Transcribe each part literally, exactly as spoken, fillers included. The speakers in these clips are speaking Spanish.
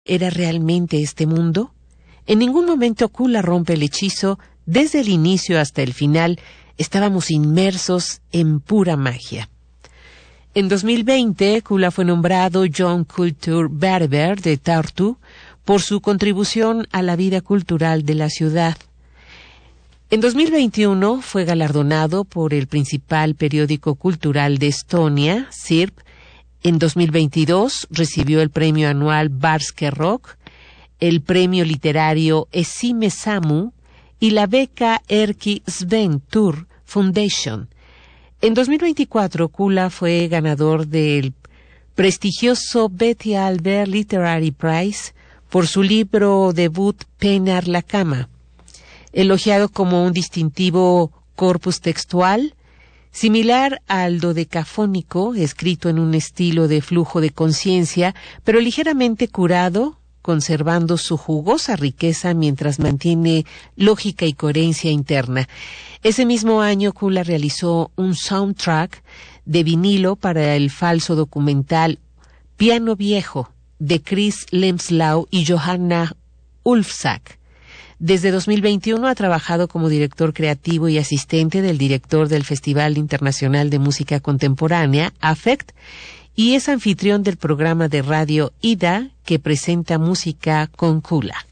¿Era realmente este mundo? En ningún momento Kula rompe el hechizo. Desde el inicio hasta el final estábamos inmersos en pura magia. En dos mil veinte, Kula fue nombrado Young Culture Berber de Tartu por su contribución a la vida cultural de la ciudad. En dos mil veintiuno fue galardonado por el principal periódico cultural de Estonia, Sirp. En dos mil veintidós recibió el premio anual Barske Rock, el premio literario Esime Samu y la beca Erkki Sven Thor Foundation. En dos mil veinticuatro, Kula fue ganador del prestigioso Betty Albert Literary Prize por su libro debut Penar la cama, elogiado como un distintivo corpus textual, similar al dodecafónico, escrito en un estilo de flujo de conciencia, pero ligeramente curado, conservando su jugosa riqueza mientras mantiene lógica y coherencia interna. Ese mismo año, Kula realizó un soundtrack de vinilo para el falso documental Piano Viejo de Chris Lemslau y Johanna Ulfsak. Desde dos mil veintiuno ha trabajado como director creativo y asistente del director del Festival Internacional de Música Contemporánea, AFECT, y es anfitrión del programa de radio Ida, que presenta música con Kula.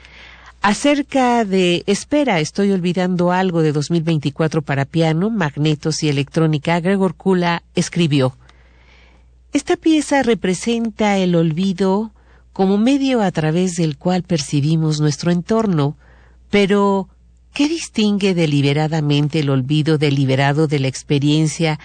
Acerca de Espera, estoy olvidando algo de dos mil veinticuatro para piano, magnetos y electrónica, Gregor Kula escribió: esta pieza representa el olvido como medio a través del cual percibimos nuestro entorno, pero ¿qué distingue deliberadamente el olvido deliberado de la experiencia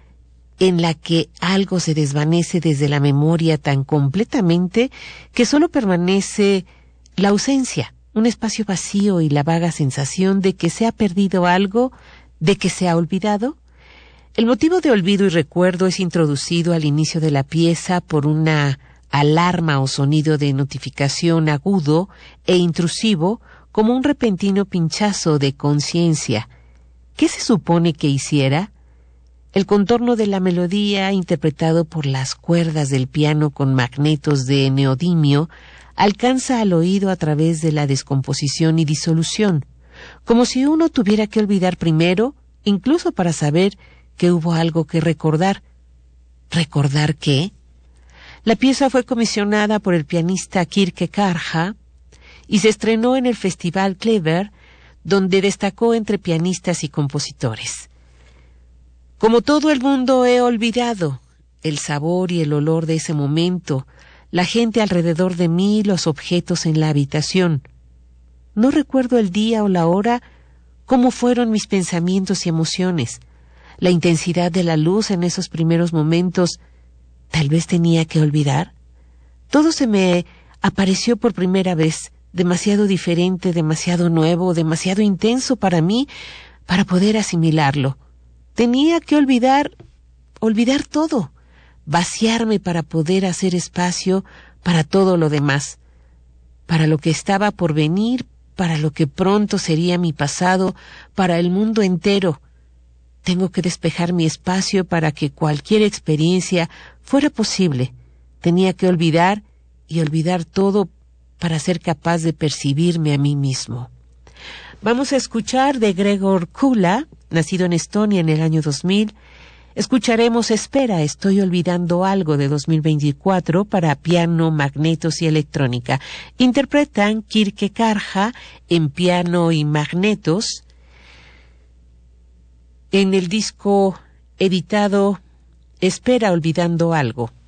en la que algo se desvanece desde la memoria tan completamente que solo permanece la ausencia, un espacio vacío y la vaga sensación de que se ha perdido algo, de que se ha olvidado? El motivo de olvido y recuerdo es introducido al inicio de la pieza por una alarma o sonido de notificación agudo e intrusivo, como un repentino pinchazo de conciencia. ¿Qué se supone que hiciera? El contorno de la melodía, interpretado por las cuerdas del piano con magnetos de neodimio, alcanza al oído a través de la descomposición y disolución, como si uno tuviera que olvidar primero, incluso para saber que hubo algo que recordar. ¿Recordar qué? La pieza fue comisionada por el pianista Kirke Karha y se estrenó en el Festival Clever, donde destacó entre pianistas y compositores. Como todo el mundo he olvidado el sabor y el olor de ese momento, la gente alrededor de mí, los objetos en la habitación. No recuerdo el día o la hora, cómo fueron mis pensamientos y emociones, la intensidad de la luz en esos primeros momentos. Tal vez tenía que olvidar. Todo se me apareció por primera vez, demasiado diferente, demasiado nuevo, demasiado intenso para mí, para poder asimilarlo. Tenía que olvidar, olvidar todo, vaciarme para poder hacer espacio para todo lo demás, para lo que estaba por venir, para lo que pronto sería mi pasado, para el mundo entero. Tengo que despejar mi espacio para que cualquier experiencia fuera posible. Tenía que olvidar y olvidar todo para ser capaz de percibirme a mí mismo. Vamos a escuchar de Gregor Kula, nacido en Estonia en el año dos mil. Escucharemos Espera, estoy olvidando algo de dos mil veinticuatro para piano, magnetos y electrónica. Interpretan Kirke Karha en piano y magnetos en el disco editado Espera, olvidando algo.